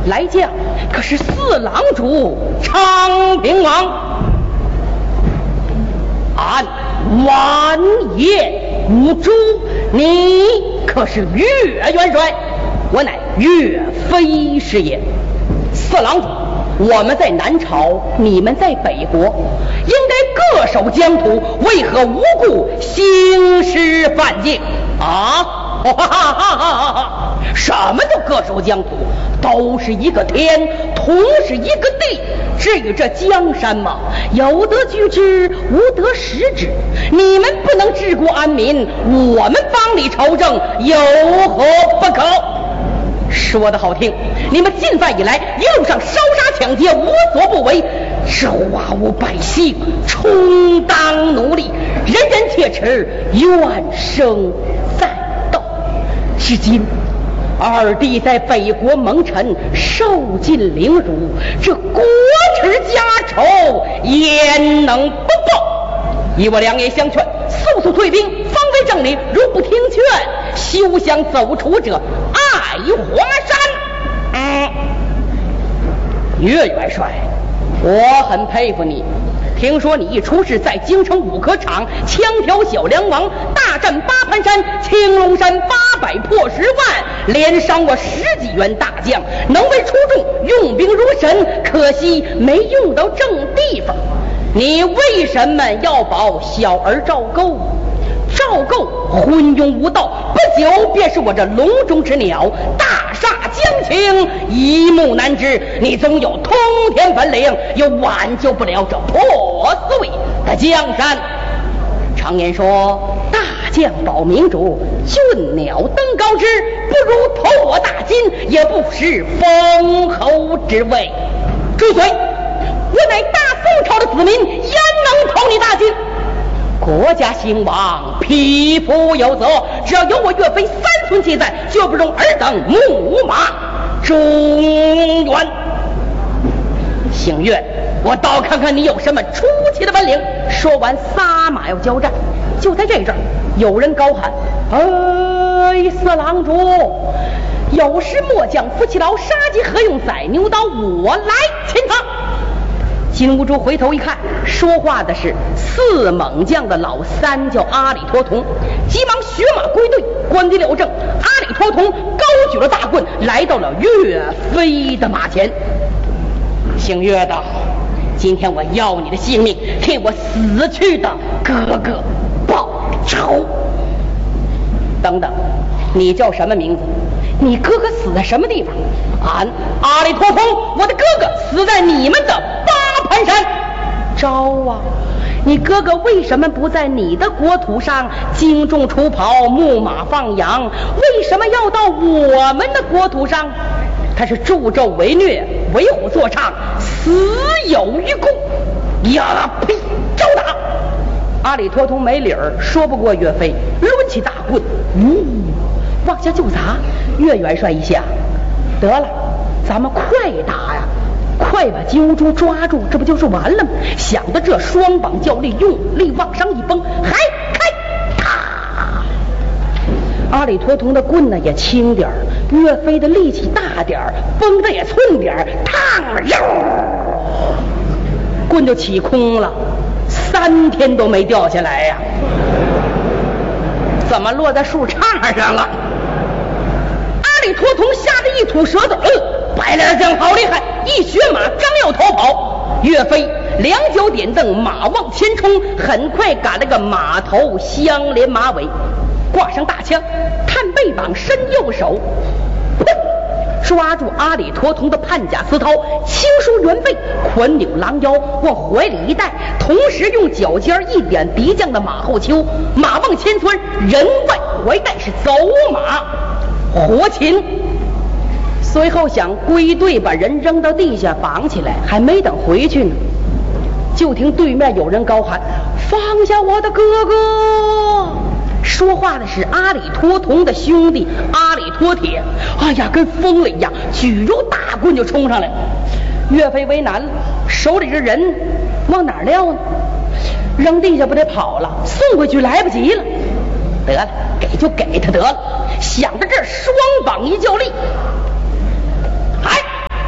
来将可是四郎主昌平王，俺完颜无主，你可是岳元帅，我乃岳飞是也。四郎主，我们在南朝，你们在北国，应该各守疆土，为何无故兴师犯境啊？什么叫各守疆土？都是一个天，同是一个地。至于这江山嘛，有得居之，无得食之。你们不能治国安民，我们帮你朝政，有何不可？说得好听，你们进犯以来，一路上烧杀抢劫，无所不为，是化无百姓，充当奴隶，人人切齿，怨声载道。至今二弟在北国蒙尘，受尽凌辱，这国耻家仇，焉能不报？以我良言相劝，速速退兵，方为正理。如不听劝，休想走出这爱华山。岳元帅，我很佩服你。听说你一出事，在京城五科场枪挑小梁王，大战八盘山、青龙山800破10万，连伤我10几员大将，能为出众，用兵如神。可惜没用到正地方。你为什么要保小儿赵构？赵构昏庸无道，不久便是我这笼中之鸟，大厦将倾，一目难知。你总有通天本领，又挽救不了这破思维的江山。常言说，大将保民主，俊鸟登高枝，不如投我大金，也不失封侯之位。住嘴！我乃大宋朝的子民，焉能投你大金？国家兴亡，匹夫有责。只要有我岳飞3寸气在，就不容尔等木马中原。星月，我倒看看你有什么出奇的本领。说完，撒马要交战。就在这阵儿，有人高喊：“哎，四郎主，有时末将夫妻劳，杀鸡何用宰牛刀？我来擒他。”金兀术回头一看，说话的是四猛将的老三，叫阿里陀童，急忙学马归队。官敌了正，阿里陀童高举了大棍，来到了岳飞的马前。星月道，今天我要你的性命，替我死去的哥哥报仇。等等，你叫什么名字？你哥哥死在什么地方？俺阿里陀童，我的哥哥死在你们的八盘山。招啊！你哥哥为什么不在你的国土上精重出跑，牧马放羊？为什么要到我们的国土上？他是助纣为虐，为虎作伥，死有余辜。呀呸！招打！阿里陀童没理儿，说不过岳飞，抡起大棍，往下就砸。岳元帅一想，得了，咱们快打呀，快把金兀术抓住，这不就是完了吗？想到这，双膀较力，用力往上一崩，还开啪！阿里陀童的棍呢也轻点儿，岳飞的力气大点儿，崩的也寸点儿，嘡哟，棍就起空了，3天都没掉下来呀，怎么落在树杈上了？阿里陀童吓得一吐舌头，白脸将好厉害！一学马刚要逃跑，岳飞2脚点蹬，马往前冲，很快赶了个马头相连马尾，挂上大枪，探背膀，伸右手，抓住阿里陀童的判甲丝绦，轻舒猿背，捆扭狼腰，往怀里一带，同时用脚尖一点敌将的马后丘，马往前窜，人外怀带，是走马活擒。随后想归队，把人扔到地下绑起来，还没等回去呢，就听对面有人高喊：“放下我的哥哥！”说话的是阿里陀童的兄弟阿里陀铁，哎呀，跟疯了一样，举着大棍就冲上来。岳飞为难了，手里这人往哪儿撂呢？扔地下不得跑了，送回去来不及了。得了，给就给他得了。想着这，双膀一较力，哎，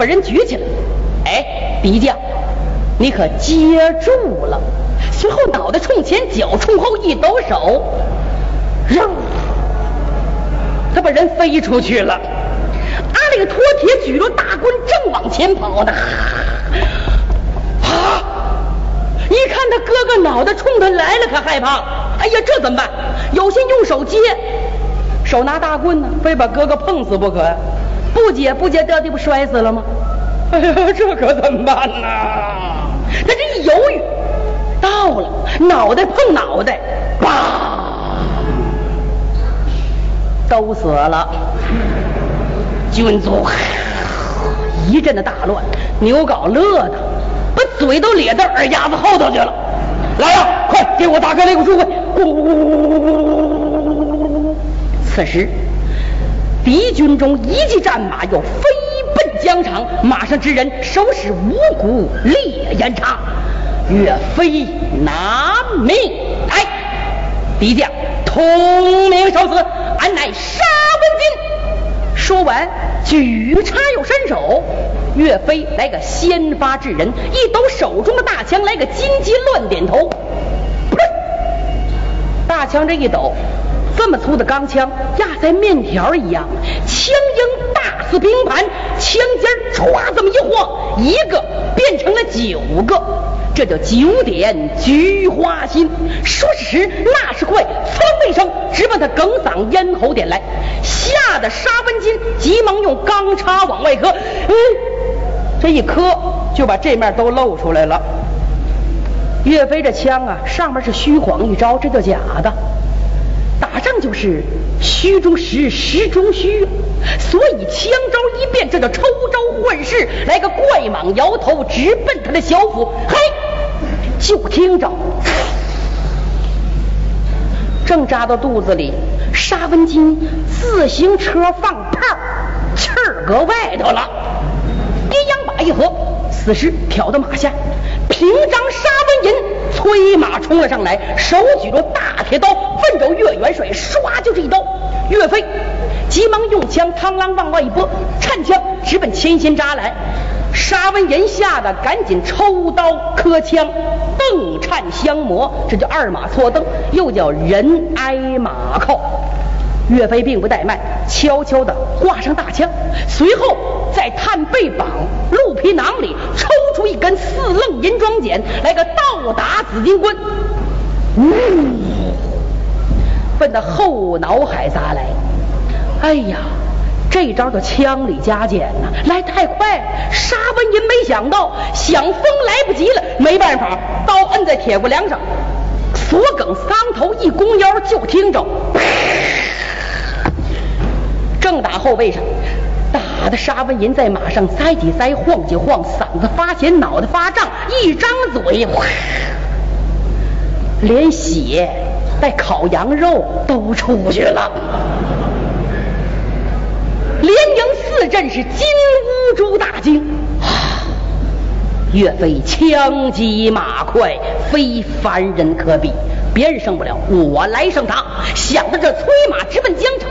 把人举起来。哎，敌将，你可接住了。随后脑袋冲前，脚冲后，一抖手，扔，他把人飞出去了。阿里托铁举着大棍正往前跑呢，一看他哥哥脑袋冲他来了，可害怕。哎呀，这怎么办？有心用手接，手拿大棍呢，非把哥哥碰死不可呀！不接掉地不摔死了吗？哎呀，这可怎么办呢？他这一犹豫，到了，脑袋碰脑袋，啪，都死了。军卒一阵的大乱，牛皋乐的把嘴都咧到耳丫子后头去了。来呀，快给我打开擂鼓书会！此时敌军中一骑战马又飞奔疆场，马上之人手使五谷烈焰叉，岳飞拿命来。敌将同名受死，俺乃沙文金。说完举叉又伸手，岳飞来个先发制人，一抖手中的大枪，来个金鸡乱点头。大枪这一抖，这么粗的钢枪压在面条一样，枪缨大似平盘，枪尖歘这么一晃，一个变成了9个，这叫9点菊花心。说时迟，那时快，噌的一声直奔他哽嗓咽喉点来，吓得沙文金急忙用钢叉往外磕，这一磕就把这面都露出来了。岳飞这枪啊，上面是虚晃一招，这叫假的。打仗就是虚中实，实中虚，所以枪招一变，这叫抽招换式，来个怪蟒摇头，直奔他的小腹。嘿，就听着正扎到肚子里，沙文金自行车放炮，气儿搁外头了。阴阳把一合，此时挑到马下，平章沙文银催马冲了上来，手举着大铁刀，奔着岳元帅唰就是一刀。岳飞急忙用枪螳螂往外一拨，颤枪直奔前心扎来。沙文银吓得赶紧抽刀磕枪，迸颤相磨，这叫二马错蹬，又叫人挨马扣。岳飞并不怠慢，悄悄地挂上大枪，随后在探背膀鹿皮囊里抽出一根4楞银装锏，来个倒打紫金棍，奔到后脑海砸来。哎呀，这招叫枪里加减呐，来太快，沙文银没想到，想风来不及了，没办法，刀摁在铁骨梁上，锁梗桑头一弓腰，就听着正打后背上，打的沙文银在马上栽几栽，晃几晃，嗓子发咸，脑袋发胀，一张嘴连血带烤羊肉都出去了。连营4阵是金乌珠大惊，岳飞枪击马快，非凡人可比，别人胜不了，我来胜他。想到这，催马直奔疆场。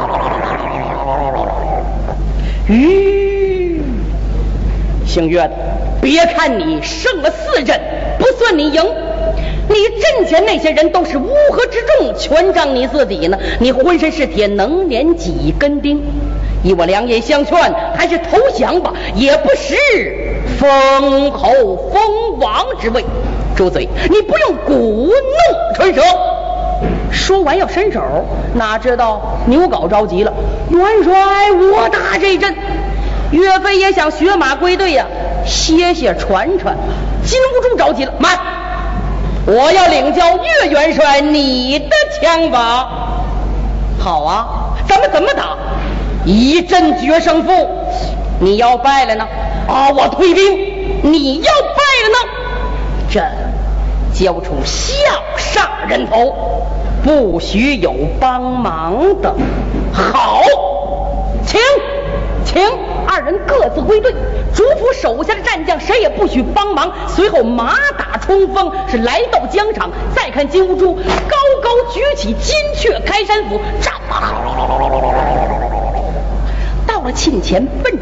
姓岳的，别看你胜了4阵，不算你赢，你阵前那些人都是乌合之众，全仗你自己呢。你浑身是铁，能粘几根钉？以我良言相劝，还是投降吧，也不失封侯封王之位。住嘴！你不用鼓弄唇舌。说完要伸手，哪知道牛皋着急了，元帅，我打这阵。岳飞也想学马归队呀，歇歇喘喘。金兀术着急了，慢！我要领教岳元帅你的枪法。好啊，咱们怎么打？一阵决胜负。你要败了呢？我退兵。你要败了呢？这交出项上人头，不许有帮忙的。好，请2人各自归队，嘱咐手下的战将谁也不许帮忙。随后马打冲锋，是来到疆场。再看金兀术高高举起金阙开山斧，战到了近前，奔